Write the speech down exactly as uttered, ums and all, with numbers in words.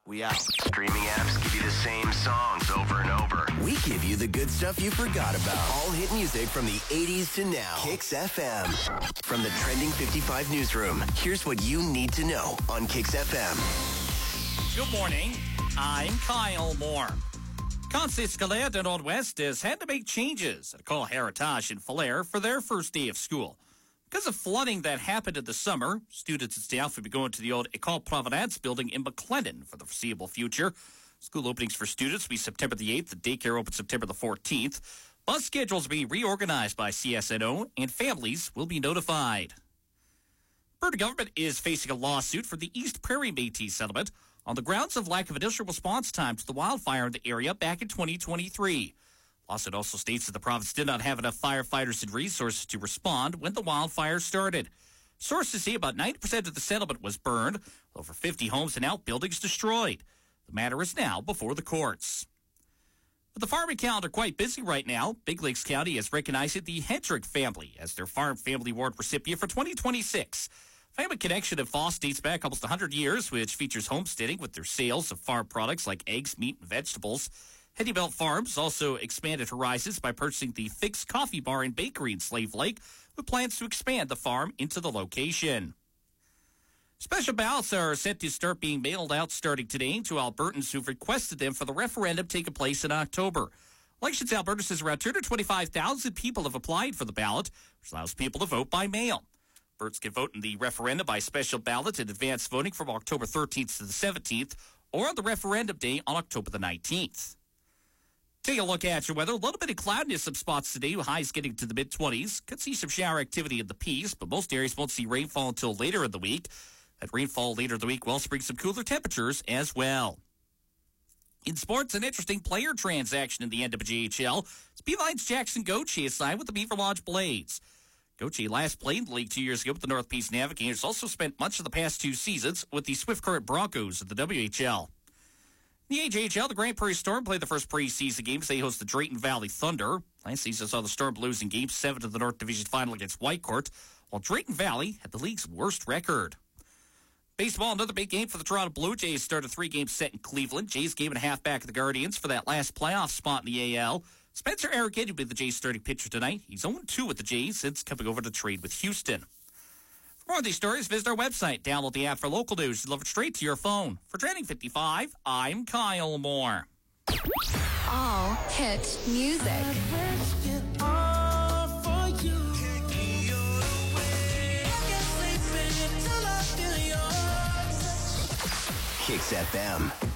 We out. Streaming apps give you the same songs over and over. We give you the good stuff you forgot about. All hit music from the eighties to now. Kicks F M. From the Trending fifty-five newsroom, here's what you need to know on Kicks F M. Good morning. I'm Kyle Moore. Conseil Scolaire de Nord-Ouest has had to make changes at École Héritage in Falher for their first day of school. Because of flooding that happened in the summer, students and staff will be going to the old École Providence building in McLennan for the foreseeable future. School openings for students will be September the eighth. The daycare opens September the fourteenth. Bus schedules will be reorganized by C S N O, and families will be notified. Alberta government is facing a lawsuit for the East Prairie Métis settlement on the grounds of lack of initial response time to the wildfire in the area back in twenty twenty-three. Lawsuit also states that the province did not have enough firefighters and resources to respond when the wildfire started. Sources say about ninety percent of the settlement was burned, with over fifty homes and outbuildings destroyed. The matter is now before the courts. With the farming calendar quite busy right now, Big Lakes County is recognizing the Hendrick family as their Farm Family Award recipient for twenty twenty-six. Family Connection of Foss dates back almost one hundred years, which features homesteading with their sales of farm products like eggs, meat, and vegetables. Heady Belt Farms also expanded horizons by purchasing the Fix Coffee Bar and Bakery in Slave Lake, with plans to expand the farm into the location. Special ballots are set to start being mailed out starting today to Albertans who've requested them for the referendum taking place in October. Elections Alberta says around two hundred twenty-five thousand people have applied for the ballot, which allows people to vote by mail. Albertans can vote in the referendum by special ballot and advance voting from October thirteenth to the seventeenth, or on the referendum day on October the nineteenth. Take a look at your weather. A little bit of cloudiness some spots today, with highs getting to the mid-twenties. Could see some shower activity in the Peace, but most areas won't see rainfall until later in the week. That rainfall later in the week will also bring some cooler temperatures as well. In sports, an interesting player transaction in the N W J H L. It's Beeline's Jackson Gauthier signed with the Beaver Lodge Blades. Gauthier last played in the league two years ago with the North Peace Navigators. Also spent much of the past two seasons with the Swift Current Broncos of the W H L. In the A J H L, the Grand Prairie Storm played the first preseason games. They host the Drayton Valley Thunder. Last season saw the Storm losing Game seven of the North Division Final against Whitecourt, while Drayton Valley had the league's worst record. Baseball, another big game for the Toronto Blue Jays. Started a three-game set in Cleveland. Jays game and a half back of the Guardians for that last playoff spot in the A L. Spencer Arrogate will be the Jays' starting pitcher tonight. He's oh and two with the Jays since coming over to trade with Houston. For more of these stories, visit our website. Download the app for local news. Delivered straight to your phone. For Trending fifty-five, I'm Kyle Moore. All hit music. Kicks F M.